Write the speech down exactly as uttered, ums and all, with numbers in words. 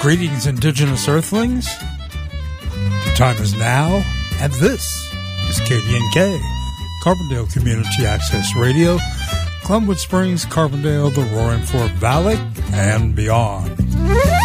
Greetings, Indigenous Earthlings. The time is now, and this is K D N K, Carbondale Community Access Radio, Glenwood Springs, Carbondale, the Roaring Fork Valley, and beyond.